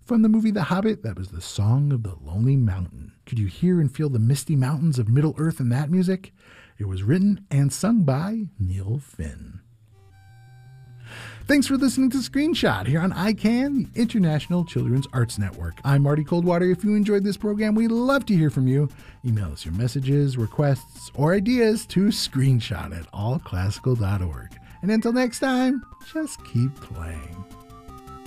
From the movie The Hobbit, that was the Song of the Lonely Mountain. Could you hear and feel the misty mountains of Middle-earth in that music? It was written and sung by Neil Finn. Thanks for listening to Screenshot here on ICANN, the International Children's Arts Network. I'm Marty Coldwater. If you enjoyed this program, we'd love to hear from you. Email us your messages, requests, or ideas to screenshot@allclassical.org. And until next time, just keep playing.